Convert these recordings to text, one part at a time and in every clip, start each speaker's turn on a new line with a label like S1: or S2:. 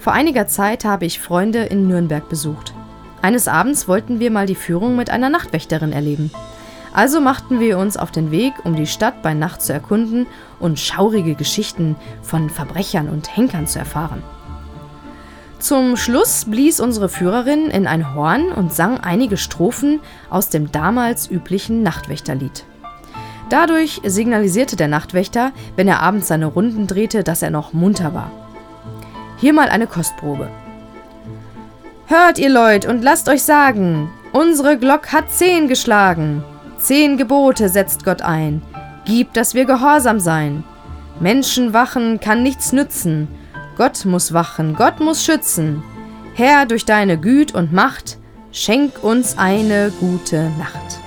S1: Vor einiger Zeit habe ich Freunde in Nürnberg besucht. Eines Abends wollten wir mal die Führung mit einer Nachtwächterin erleben. Also machten wir uns auf den Weg, um die Stadt bei Nacht zu erkunden und schaurige Geschichten von Verbrechern und Henkern zu erfahren. Zum Schluss blies unsere Führerin in ein Horn und sang einige Strophen aus dem damals üblichen Nachtwächterlied. Dadurch signalisierte der Nachtwächter, wenn er abends seine Runden drehte, dass er noch munter war. Hier mal eine Kostprobe. Hört ihr Leut und lasst euch sagen, unsere Glock hat 10 geschlagen. 10 Gebote setzt Gott ein, gibt, dass wir gehorsam sein. Menschen wachen kann nichts nützen, Gott muss wachen, Gott muss schützen. Herr, durch deine Güt und Macht, schenk uns eine gute Nacht.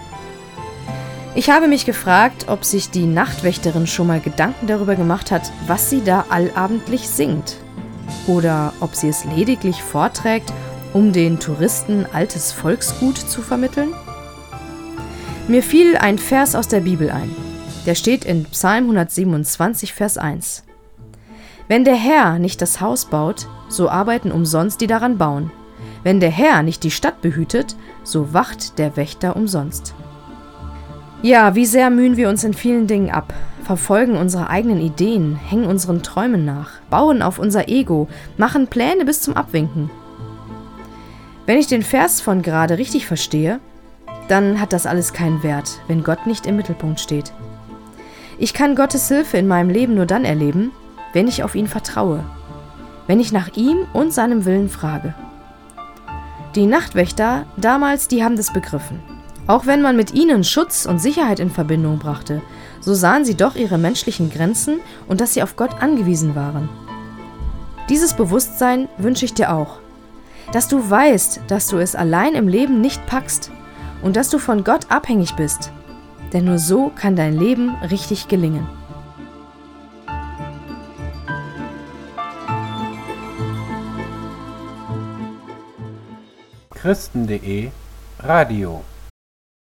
S1: Ich habe mich gefragt, ob sich die Nachtwächterin schon mal Gedanken darüber gemacht hat, was sie da allabendlich singt. Oder ob sie es lediglich vorträgt, um den Touristen altes Volksgut zu vermitteln? Mir fiel ein Vers aus der Bibel ein. Der steht in Psalm 127, Vers 1. Wenn der Herr nicht das Haus baut, so arbeiten umsonst die daran bauen. Wenn der Herr nicht die Stadt behütet, so wacht der Wächter umsonst. Ja, wie sehr mühen wir uns in vielen Dingen ab, verfolgen unsere eigenen Ideen, hängen unseren Träumen nach, bauen auf unser Ego, machen Pläne bis zum Abwinken. Wenn ich den Vers von gerade richtig verstehe, dann hat das alles keinen Wert, wenn Gott nicht im Mittelpunkt steht. Ich kann Gottes Hilfe in meinem Leben nur dann erleben, wenn ich auf ihn vertraue, wenn ich nach ihm und seinem Willen frage. Die Nachtwächter damals, die haben das begriffen. Auch wenn man mit ihnen Schutz und Sicherheit in Verbindung brachte, so sahen sie doch ihre menschlichen Grenzen und dass sie auf Gott angewiesen waren. Dieses Bewusstsein wünsche ich dir auch, dass du weißt, dass du es allein im Leben nicht packst und dass du von Gott abhängig bist, denn nur so kann dein Leben richtig gelingen.
S2: Christen.de Radio